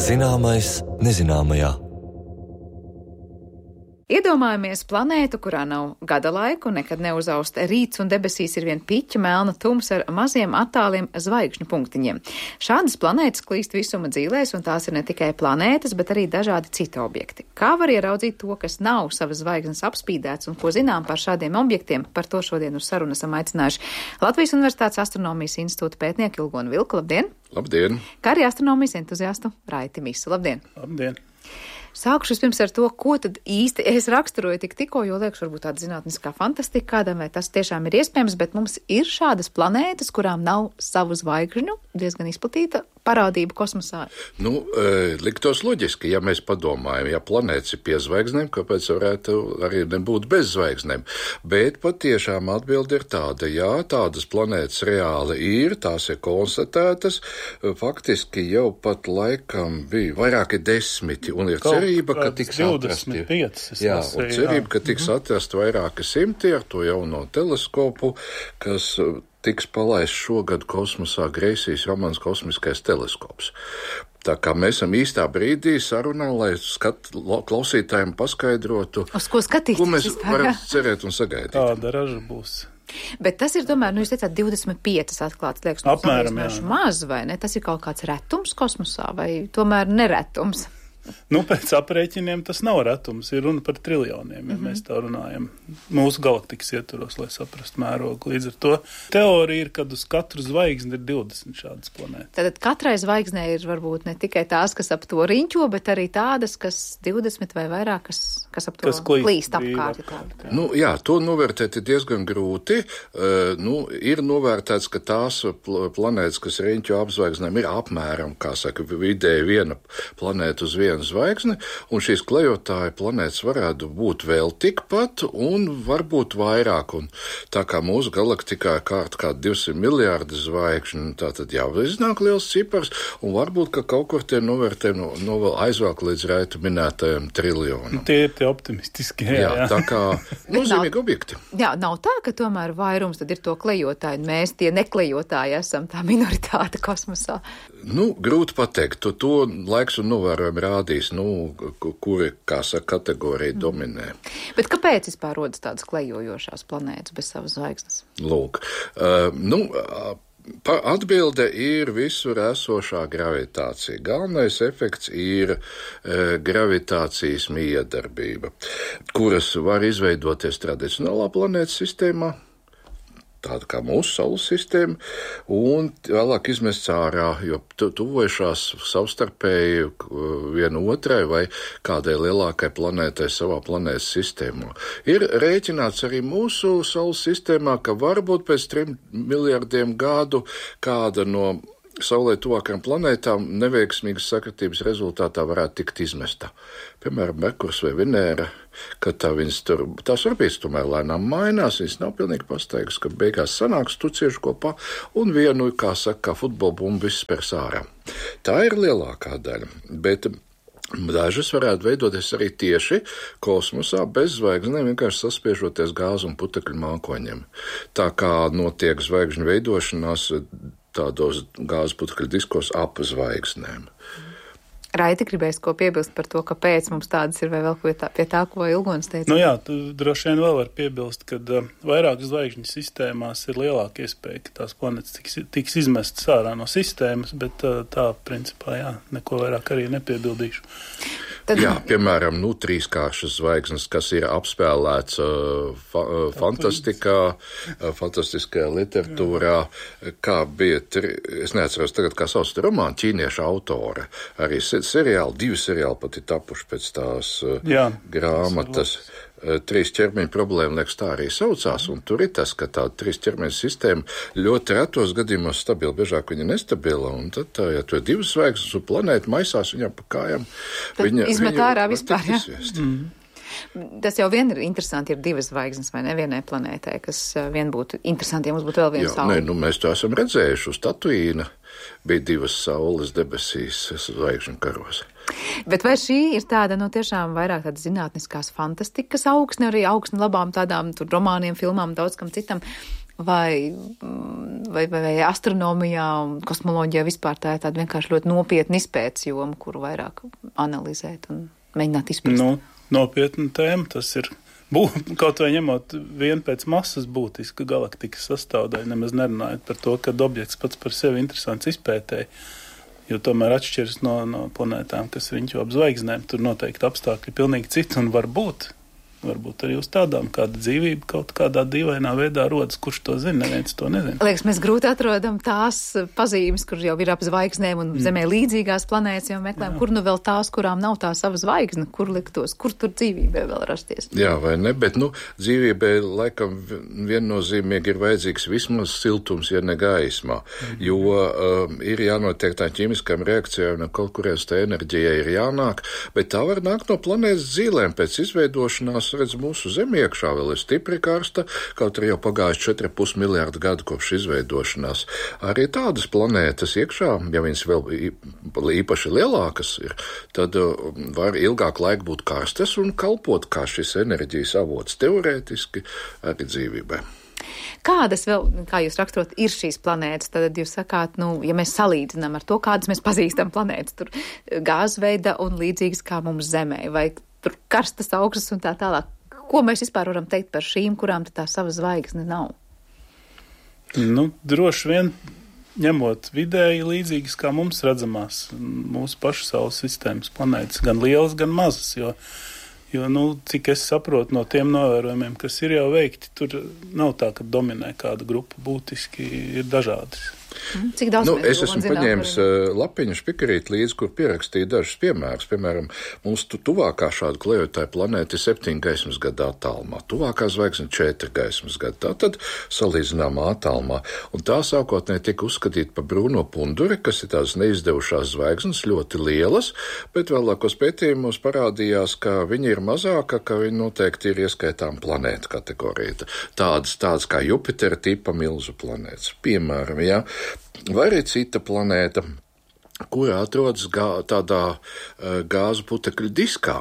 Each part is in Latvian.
Zināmais nezināmajā. Iedomājamies planētu, kurā nav gada laiku, nekad neuzaust rīts un debesīs ir vien piķa melna tums ar maziem attāliem zvaigžņu punktiņiem. Šādas planētas klīst visuma dzīvēs, un tās ir ne tikai planētas, bet arī dažādi citi objekti. Kā var ieraudzīt to, kas nav savas zvaigznes apspīdēts, un ko zinām par šādiem objektiem? Par to šodien uz sarunu esam aicinājuši Latvijas Universitātes Astronomijas institūta pētnieku Ilgonu Vilku. Labdien! Labdien! Kā arī astronomijas entuziastu Raiti Misu. Labdien! Labdien! Sākuši pirms ar to, ko tad īsti es raksturoju tikko, jo liekas, varbūt tāda zinātniskā fantastika kādam, vai tas tiešām ir iespējams, bet mums ir šādas planētas, kurām nav savu zvaigžņu, diezgan izplatīta parādība kosmosā. Liktos loģiski, ja mēs padomājam, ja planētas ir pie zvaigznēm, kāpēc varētu arī nebūt bez zvaigznēm. Bet patiešām atbilde ir tāda, jā, tādas planētas reāli ir, tās ir konstatētas, faktiski jau pat laikam bija vairāki desmiti, un ir cerība, ka tiks atrasti. 25, jā, un cerība, ka tiks atrast vairāki simti ar to jauno teleskopu, kas tiks palaists šogad kosmosā Greisijas Romans kosmiskais teleskops. Tā kā mēs esam īstā brīdī sarunā, lai klausītājiem paskaidrotu, uz ko skatīties, ko mēs varam cerēt un sagaidīt. Tāda raža būs. Bet tas ir tomēr, jūs teicāt, 25 atklāts, liekas, apmēram, maz, vai ne? Tas ir kaut kāds retums kosmosā, vai tomēr neretums? Pēc aprēķiniem tas nav retums, ir runa par triljoniem, ja mēs tā runājam. Mūsu galaktikas ietvaros, lai saprastu mērogu. Līdz ar to teorija ir, kad uz katru zvaigzni ir 20 šādas planētas. Tātad katrai zvaigznē ir varbūt ne tikai tās, kas ap to riņķo, bet arī tādas, kas 20 vai vairāk, kas ap to klīst apkārt. Jā, to novērtēt ir diezgan grūti. Ir novērtēts, ka tās planētas, kas riņķo ap zvaigznēm, ir apmēram, kā saka, vidēji viena planēta uz vienu zvaigzni, un šīs klejotāja planētas varētu būt vēl tikpat, un varbūt vairāk, un tā kā mūsu galaktikā ir kā 200 miljārdi zvaigžņu, tātad jau iznāk liels cipars, un varbūt, ka kaut kur tie novērtējumi vēl aizvāk līdz Raita minētajam triljonam. Tie ir tie optimistiski, jā. Tā kā nozīmīgi objekti. Jā, nav tā, ka tomēr vairums tad ir to klejotāji, un mēs tie neklejotāji esam tā minoritāte kosmosā. Grūti pateikt, to laiks un novērojumi rādīs, kuri, kā saka, kategorija dominē. Bet kāpēc vispār rodas tādas klejojošās planētas bez savas zvaigznes? Lūk, atbilde ir visur esošā gravitācija. Galvenais efekts ir gravitācijas miedarbība, kuras var izveidoties tradicionālā planētas sistēmā, tāda kā mūsu Saules sistēma, un vēlāk izmests ārā, jo tuvojušās savstarpēji viena otrai vai kādai lielākai planētai savā planētas sistēmā. Ir rēķināts arī mūsu Saules sistēmā, ka varbūt pēc 3 miljardiem gadu kāda no Saulē tuvākajām planētām neveiksmīgas sakritības rezultātā varētu tikt izmesta. Piemēram, Merkurs vai Venēra, kad tās orbītas tomēr lēnām mainās, viņas nav pilnīgi pastaigas, ka beigās sanāks cieši kopā un vienu, kā saka, futbola bumbu viss spērs ārā. Tā ir lielākā daļa, bet dažas varētu veidoties arī tieši kosmosā bez zvaigznēm, vienkārši saspiežoties gāzu un putekļu mākoņiem. Tā kā notiek zvaigžņu veidošanās tādos gāzes putekļu diskos ap zvaigznēm. Raiti gribēs ko piebilst par to, kāpēc mums tādas ir, vai vēl pie tā, ko Ilgons teica? Jā, tu droši vien vēl var piebilst, ka vairāk zvaigžņu sistēmās ir lielāka iespēja, ka tās planētas tiks izmestas ārā no sistēmas, bet tā, principā, neko vairāk arī nepiebildīšu. Jā, piemēram, trīskāršas zvaigznes, kas ir apspēlēts fantastiskajā literatūrā, kā bija, es neatceros tagad, kā sauc romānu, ķīniešu autore. Arī divi seriāli pat ir tapuši pēc tās grāmatas. Trīs ķermeņa problēma, liekas, tā arī saucās, un tur ir tas, ka tā trīs ķermeņa sistēma ļoti retos gadījumos stabila, biežāk viņa nestabila, un tad, ja tu ir divas zvaigznes un planēta maisās viņam pa kājām, viņa izmet ārā vispār, Tas jau vien ir interesanti, ir divas zvaigznes vai ne vienai planētai, kas vien būtu interesanti, ja mums būtu vēl viena saule. Mēs to esam redzējuši uz Tatuīna, bija divas saules debesīs zvaigžņu karos. Bet vai šī ir tāda, tiešām vairāk tāda zinātniskās fantastikas augsne, arī augsne labām tādām tur romāniem, filmām, daudz kam citam, vai astronomijā un kosmoloģijā vispār tā ir tāda vienkārši ļoti nopietna izpētes joma, kuru vairāk analizēt un mēģināt izprast? Nopietna tēma, tas ir kaut vai ņemot vienu pēc masas būtiska galaktikas sastāvdaļa, nemaz nerunājot par to, ka objekts pats par sevi interesants izpētēji, jo tomēr atšķiras no planētām, kas riņķo ap zvaigznēm. Tur noteikti apstākļi pilnīgi citi un varbūt arī uz tādām kāda dzīvība kaut kādā dīvainā veidā rodas, kurš to zina, neviens to nezina. Liekas, mēs grūti atrodam tās pazīmes, kur jau ir ap zvaigznēm un Zemē līdzīgās planētas, jau meklējam, kur nu vēl tās, kurām nav tā sava zvaigzne, kur liktos, kur tur dzīvībai vēl rasties. Jā, vai ne, bet, dzīvībai laikam viennozīmīgi ir vajadzīgs vismaz siltums, ja ne gaismā, jo ir jānotiek tā ķīmiskām reakcijām, un kaut kurienes tā enerģija ir jānāk, bet tā var nākt no planētas dzīlēm pēc izveidošanās. Redz, mūsu Zeme iekšā vēl ir stipri karsta, kaut arī jau pagājuši 4,5 miljārdu gadu kopš izveidošanās. Arī tādas planētas iekšā, ja viņas vēl īpaši lielākas ir, tad var ilgāk laiku būt karstas un kalpot kā šis enerģijas avots teorētiski arī dzīvībai. Kādas vēl, kā jūs raksturot, ir šīs planētas? Tad jūs sakāt, ja mēs salīdzinām ar to, kādas mēs pazīstam planētas, tur gāzveida un līdzīgas kā mums Zemē, vai tur karstas augstas un tā tālāk. Ko mēs vispār varam teikt par šīm, kurām tā sava zvaigzne nav? Droši vien, ņemot vidēji līdzīgas kā mums redzamās mūsu pašu Saules sistēmas planētas, gan lielas, gan mazas, jo, cik es saprotu no tiem novērojumiem, kas ir jau veikti, tur nav tā, ka dominē kāda grupa, būtiski ir dažādas. Cik daudz es esmu paņēmis lapiņu špikarīt līdzi, kur pierakstīju dažus piemērus. Piemēram, mums tuvākā šāda klejotāja planēta ir 7 gaismas gadu attālumā, tuvākā zvaigzne 4 gaismas gadu, tātad salīdzināmā attālumā. Un tā sākotnēji tika uzskatīta par brūno punduri, kas ir tās neizdevušās zvaigznes, ļoti lielas, bet vēlākos pētījumos parādījās, ka viņi ir mazāka, ka viņi noteikti ir ieskaitām planētu kategorija. Tādas kā Jupitera tipa milzu planētas. Piemēram, jā. Vai arī cita planēta, kura atrodas tādā gāzu putekļu diskā,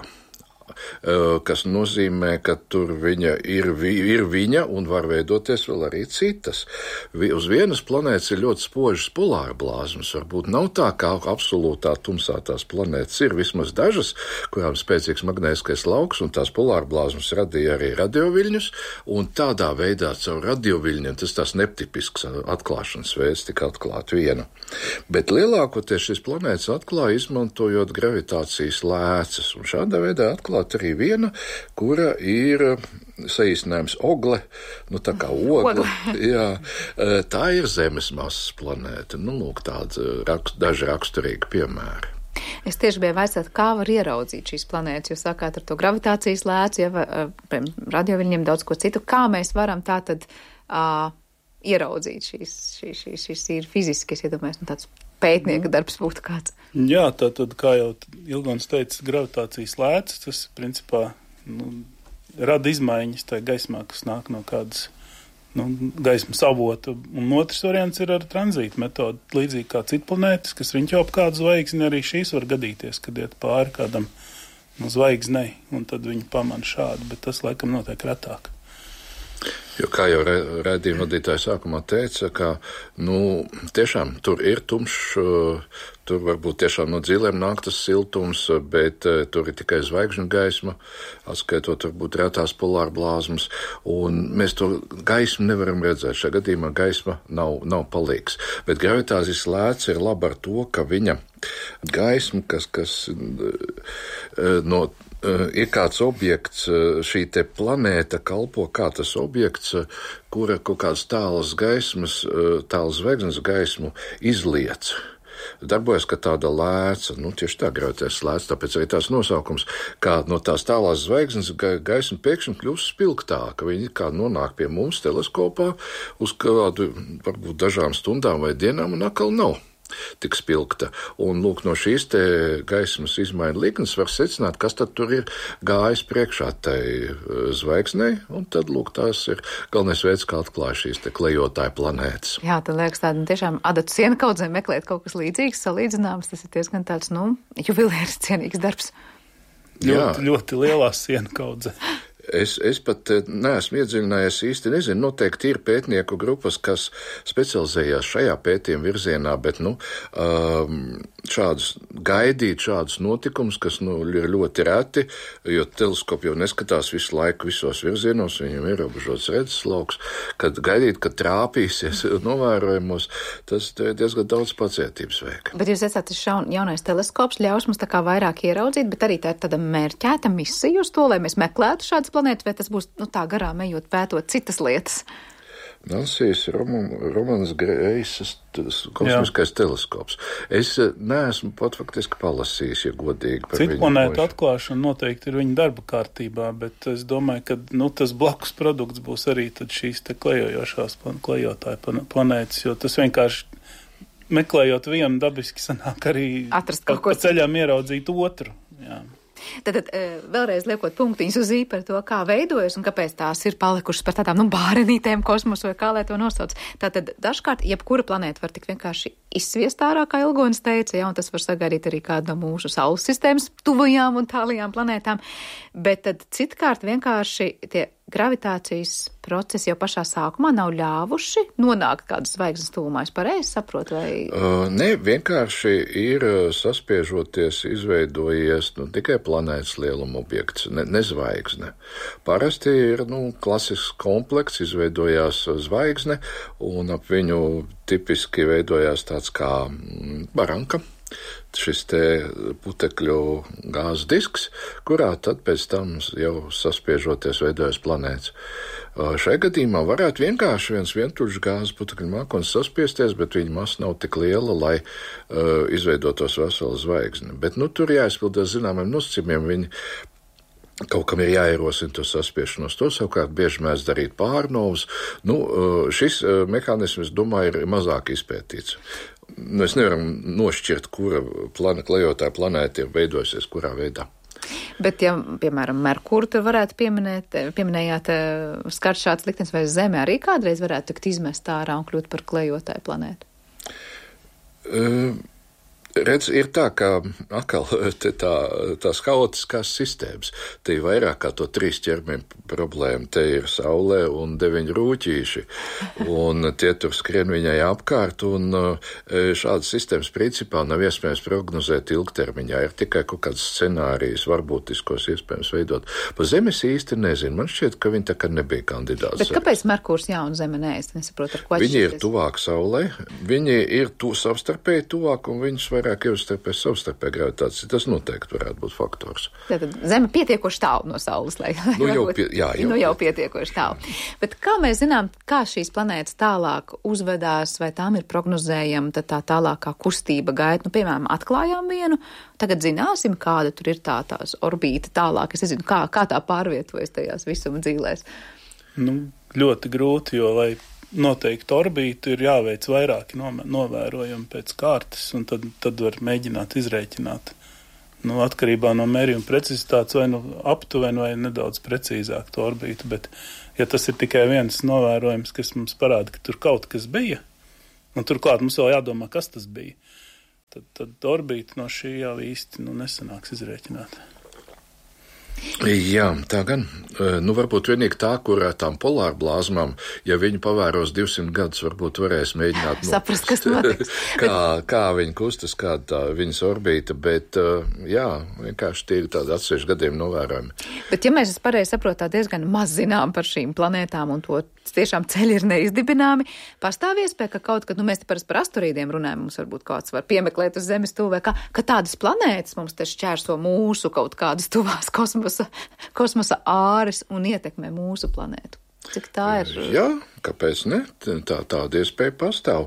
kas nozīmē, ka tur viņa ir viņa un var veidoties vēl arī citas. Uz vienas planētas ir ļoti spožas polāra blāzmas, varbūt nav tā, kā absolūtā tumsā tās planētas ir, vismaz dažas, kurām spēcīgs magnētiskais lauks, un tās polāra blāzmas radīja arī radioviļņus, un tādā veidā caur radioviļņiem, tas tās netipisks atklāšanas veids tika atklāt viena. Bet lielākoties šīs planētas atklāja izmantojot gravitācijas lēcas, un šādā veidā atklāt arī viena, kura ir saīsinājums ogle, tā kā ogle. Jā, tā ir Zemes masas planēta. Lūk, daži raksturīgi piemēri. Es tieši biju vaicāt, kā var ieraudzīt šīs planētas, jūs sakāt ar to gravitācijas lēcu, radioviļņiem daudz ko citu. Kā mēs varam tātad ieraudzīt šīs ir fiziski, es iedomājos, tāds pētnieka darbs būtu kāds. Jā, tātad, kā jau Ilgons teica, gravitācijas lēcis, tas principā rada izmaiņas tajā gaismā, kas nāk no kādas gaismas avota. Un otrs variants ir ar tranzītu metodu, līdzīgi kā citplanētas, kas riņķo ap kādu zvaigzni, arī šīs var gadīties, kad iet pāri kādam zvaigznei, un tad viņi pamana šādu, bet tas laikam notiek retāk. Jo, kā jau raidījuma vadītāja sākumā teica, ka, tiešām tur ir tumšs, tur varbūt tiešām no dzīlēm nāk tas siltums, bet tur ir tikai zvaigžņu gaisma, atskaitot varbūt retās polāra blāzmas, un mēs to gaismu nevaram redzēt. Šajā gadījumā gaisma nav palīgs. Bet gravitācijas lēts ir laba ar to, ka viņa gaisma, kas ir kāds objekts, šī te planēta kalpo kā tas objekts, kura kaut kādas tālas zvaigznes gaismu izliec. Darbojas, ka tāda lēca, tieši tā gravitācijas lēca, tāpēc arī tās nosaukums, kā no tās tālās zvaigznes gaisma pēkšņi kļūst spilgtāka. Viņi kā nonāk pie mums teleskopā uz kādu, varbūt dažām stundām vai dienām, un atkal nav tik spilgta. Un, lūk, no šīs te gaismas izmaiņu liknes var secināt, kas tad tur ir gājis priekšā tai zvaigznei, un tad, lūk, tās ir galvenais veids, kā atklāja šīs te klejotāju planētas. Jā, tad liekas tāda tiešām adatu sienkaudzē meklēt kaut kas līdzīgs, salīdzināms, tas ir diezgan tāds, jubilieris cienīgs darbs. Ļoti lielā sienkaudzē. Es pat neesmu iedziļinājies īsti, nezinu, noteikti ir pētnieku grupas, kas specializējās šajā pētījuma virzienā, bet, gaidīt šādus notikumus, kas, ir ļoti reti, jo teleskopi jau neskatās visu laiku visos virzienos, viņam ir ierobežots redzes lauks, kad gaidīt, kad trāpīsies novērojumos, tas diezgan daudz pacietības vajag. Bet jūs esat jaunais teleskops, ļaus mums tā kā vairāk ieraudzīt, bet arī tā ir tāda mērķēta misija uz to, lai mēs meklētu šādas planētas, vai tas būs tā garām ejot pētot citas lietas? Nansijas Romanas Greisas kosmiskais teleskops. Es neesmu pat faktiski palasījis, ja godīgi. Citu planētu atklāšana noteikti ir viņa darba kārtībā, bet es domāju, ka tas blakus produkts būs arī tad šīs te klejojošās klejotāju planētas, jo tas vienkārši meklējot vienu dabiski sanāk arī atrast kaut ko ceļām ieraudzīt otru. Jā. Tad vēlreiz liekot punktiņus uz I par to, kā veidojas un kāpēc tās ir palikušas par tādām, bārenītēm kosmosu vai kā lai to nosauc. Tātad dažkārt jebkura planēta var tik vienkārši izsviest ārā, kā Ilgonis teica, un tas var sagaidīt arī kādu no mūsu Saules sistēmas tuvajām un tālajām planētām, bet tad citkārt vienkārši tie gravitācijas procesi jau pašā sākumā nav ļāvuši nonākt kādas zvaigznes tuvumā. Es pareizi saprotu, vai? Ne, vienkārši ir saspiežoties, izveidojies tikai planētas lieluma objekts, ne zvaigzne. Parasti ir, klasisks komplekss, izveidojās zvaigzne, un ap viņu tipiski veidojās tāds kā baranka. Šis te putekļu gāzes disks, kurā tad pēc tam jau saspiežoties veidojas planētas. Šai gadījumā varētu vienkārši viens vientuļš gāzes putekļu mākonis saspiesties, bet viņa masa nav tik liela, lai izveidotos vesela zvaigzne. Bet tur jāizpildās zināmiem nosacījumiem, viņi kaut kam ir jāierosina to saspiešanos. To savukārt bieži mēs darīt pārnovas. Šis mehānisms, domāju, ir mazāk izpētīts. Mēs nevaram nošķirt, kura klejotāja planēta ir veidojusies, kurā veidā. Bet, ja, piemēram, Merkuru tur varētu pieminējāt skart šāds liktenis, vai Zeme arī kādreiz varētu tikt izmest ārā un kļūt par klejotāju planētu? Redz, ir tā, ka atkal tās haotiskās sistēmas, te ir vairāk kā to 3 ķermeņu problēma, te ir Saulē un 9 rūķīši, un tie tur skrien viņai apkārt, un šādas sistēmas principā nav iespējams prognozēt ilgtermiņā, ir tikai kaut kāds scenārijs, varbūtiskos iespējams veidot. Pa Zemes īsti nezinu, man šķiet, ka viņi tā kā nebija kandidāts. Bet kāpēc Merkurs un Zeme neesi? Nesaprotu, ar ko atšķirties? Viņi ir tuvāk Saulē, viņi ir savstarpēji tuvāk, un viņus vairāk ievastarpēs savstarpēji gravitācija. Tas noteikti varētu būt faktors. Tātad Zeme pietiekoši tālu no Saules, lai jau pietiekoši tālu. Bet kā mēs zinām, kā šīs planētas tālāk uzvedās, vai tām ir prognozējama tā tālākā kustība gaita? Piemēram, atklājām vienu, tagad zināsim, kāda tur ir tās orbīta tālāk. Es nezinu, kā tā pārvietojas tajās visuma dzīlēs. Ļoti grūti, jo, lai noteikti orbītu ir jāveic vairāki novērojumi pēc kārtas, un tad var mēģināt izrēķināt. Atkarībā no mērījuma precizitātes vai aptuveni vai nedaudz precīzāk to orbītu, bet ja tas ir tikai viens novērojums, kas mums parāda, ka tur kaut kas bija, un turklāt mums vēl jādomā, kas tas bija, tad orbītu no šī jau īsti nesanāks izrēķināt. Jā, tā gan. Varbūt vienīgi tā, kur tām polārblāzmām, ja viņi pavēros 200 gadus, varbūt varēs mēģināt saprast, kas notiks. kā viņi kustas, kāda tā viņas orbīta, bet jā, vienkārši tie ir tādi atsevišķi gadījumi novērojumi. Bet ja mēs pareizi saprotam, diezgan maz zinām par šīm planētām un to tiešām ceļi ir neizdibināmi, pastāv iespēja, ka kaut kad, mēs te parasti par asteroīdiem runājam, mums varbūt kāds var piemeklēt uz Zemes tuvu, vai ka tādas planētas mums te šķērso mūsu kaut kādas tuvās kosmosa āres un ietekmē mūsu planētu. Cik tā ir? Jā, kāpēc ne? Tāda iespēja pastāv.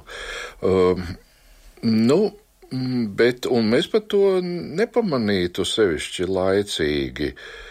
Bet, un mēs pat to nepamanītu sevišķi laicīgi.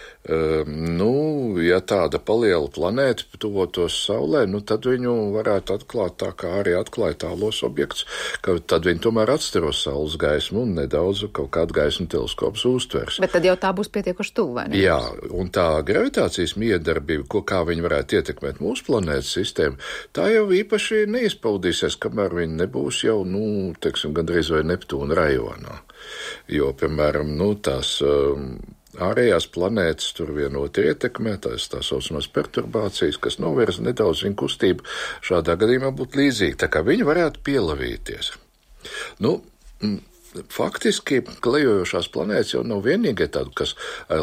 Ja tāda paliela planēta tuvotos Saulē, tad viņu varētu atklāt tā, kā arī atklāja tālos objekts, ka tad viņi tomēr atstaros Saules gaismu un nedaudz kaut kādu gaismu teleskops uztvers. Bet tad jau tā būs pietiekoši tuvu, vai ne? Jā, un tā gravitācijas miedarbība, kā viņi varētu ietekmēt mūsu planētas sistēmu, tā jau īpaši neizpaudīsies, kamēr viņi nebūs jau, gandrīz vai Neptūna rajonā. Jo, piemēram, tās ārējās planētas tur vienoti ietekmē, tās saucamās perturbācijas, kas novirza nedaudz viņu kustību, šādā gadījumā būtu līdzīgi, tā kā viņi varētu pielavīties. Faktiski klejojošās planētas jau nav vienīgie tādi, kas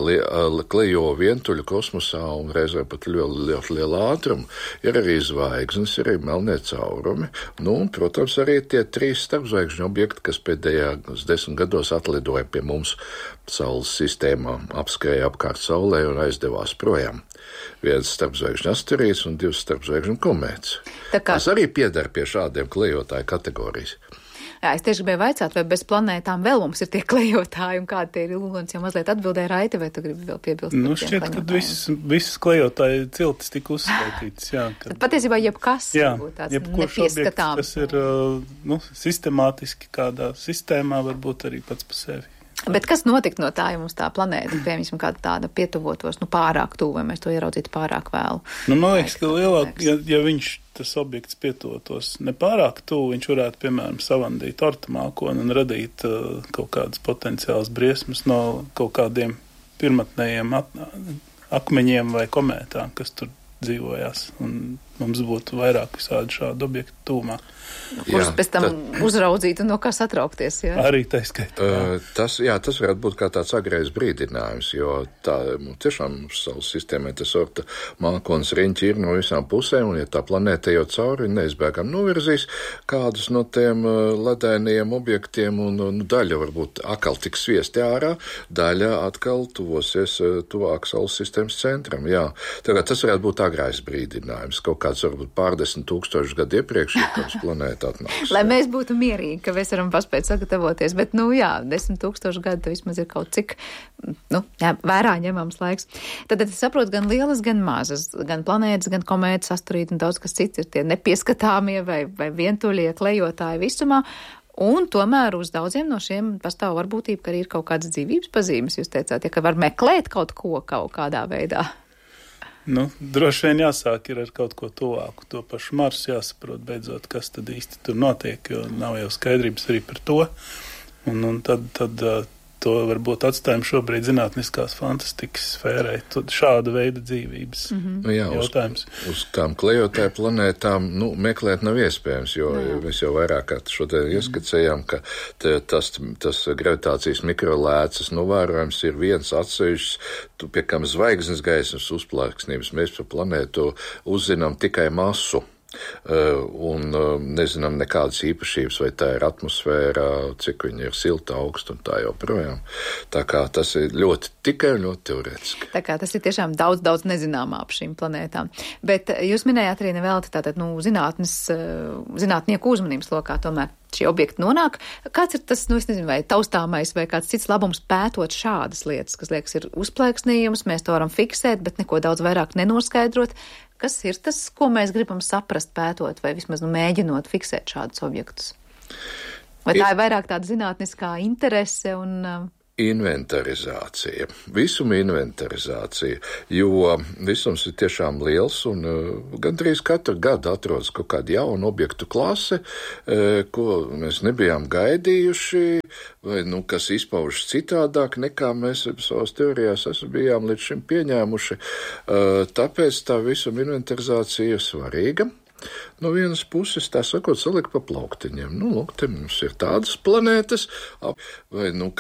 klejo vientuļu kosmosā un reizē pat ļoti liela ātruma. Ir arī zvaigznes, ir arī melnie caurumi. Un, protams, arī tie 3 starpzvaigžņu objekti, kas pēdējās 10 gados atlidoja pie mums Saules sistēmā, apskrēja apkārt Saulē un aizdevās projām. 1 starpzvaigžņu asteroīds un 2 starpzvaigžņu komētas. Tas arī pieder pie šādiem klejotāju kategorijas. Jā, es tieši gribēju vaicāt, vai bez planētām vēl mums ir tie klejotāji un kādi tie ir Lūgons, jau mazliet atbildēja Raita, vai tu gribi vēl piebilst? Šķiet, ka visas klejotāju ciltis tika uzskaitītas, jā. Patiesībā jebkas varbūt tāds nepieskatāms. Tas ir, sistemātiski kādā sistēmā, varbūt arī pats pa sevi. Bet kas notikt no tā, ja mums tā planēta, piemēram, kāda tāda pietuvotos, pārāk tuvu, vai mēs to ieraudzītu pārāk vēlu? Man liekas, ka lielāk, ja tas objekts pietuvotos nepārāk tuvu, viņš varētu, piemēram, savandīt ortamākoni un radīt kaut kādas potenciālas briesmas no kaut kādiem pirmatnējiem akmeņiem vai komētām, kas tur dzīvojās, un mums būtu vairāk visādi šādu objektu tūmā. Kurus pēc tam uzraudzīt un no kā satraukties, jā? Arī tā skaitā. Tas varētu būt kā tāds agrējs brīdinājums, jo tā, tiešām Saules sistēmai tas orta mākonis riņķi ir no visām pusēm, un ja tā planēta ejot cauri, neizbēgam novirzīs kādus no tiem ledainajiem objektiem, un daļa varbūt atkal tiks sviesti ārā, daļa atkal tuvosies tuvāk Saules sistēmas centram, jā. Tagad tas varētu būt agrējs brīdinājums, kaut kāds varbūt pārdesmit tūkstoši gadu iepriekš, pirms planēta atnāks. Lai mēs būtu mierīgi, ka mēs varam paspēt sagatavoties, bet, 10 000 gadu vismaz ir kaut cik, vērā ņemams laiks. Tad es saprotu gan lielas, gan mazas, gan planētas, gan komētas, asteroīdi un daudz kas cits ir tie nepieskatāmie vai vientuļie klejotāji visumā. Un tomēr uz daudziem no šiem pastāv varbūtība, ka arī ir kaut kādas dzīvības pazīmes, jūs teicāt, ka var meklēt kaut ko kaut kādā veidā. Droši vien jāsāk ir ar kaut ko tuvāku. To pašu Marsu jāsaprot beidzot, kas tad īsti tur notiek, jo nav jau skaidrības arī par to. Un tad to varbūt atstājam šobrīd zinātniskās fantastikas sfērai, šāda veida dzīvības jautājums. Uz tām klejotāju planētām meklēt nav iespējams, jo mēs jau vairāk kā šodien ieskicējām, ka tas gravitācijas mikrolēcas novērojums ir viens atsevišķs, pie kam zvaigznes gaismas uzplaiksnības. Mēs par planētu uzzinām tikai masu. Un nezinām nekādas īpašības, vai tā ir atmosfēra, cik viņa ir silta, augsta un tā joprojām. Tā kā tas ir tikai ļoti teorētiski. Tā kā tas ir tiešām daudz nezināmā ap šīm planētām. Bet jūs minējāt arī nevelti tātad, zinātnieku uzmanības lokā tomēr šie objekti nonāk. Kāds ir tas, es nezinu, vai taustāmais vai kāds cits labums pētot šādas lietas, kas liekas ir uzplaiksnījums, mēs to varam fiksēt, bet neko daudz vairāk nenoskaidrot. Kas ir tas, ko mēs gribam saprast pētot vai vismaz mēģinot fiksēt šādus objektus? Vai tā ir vairāk tāda zinātniskā interese un... Inventarizācija, visuma inventarizācija, jo visums ir tiešām liels un gandrīz katru gadu atrodas kaut kāda jauna objektu klase, ko mēs nebijām gaidījuši, vai kas izpaužas citādāk nekā mēs savās teorijās bijām līdz šim pieņēmuši. Tāpēc tā visuma inventarizācija ir svarīga. No vienas puses, tā sakot, salikt pa plauktiņiem. Lūk, te mums ir tādas planētas, vai,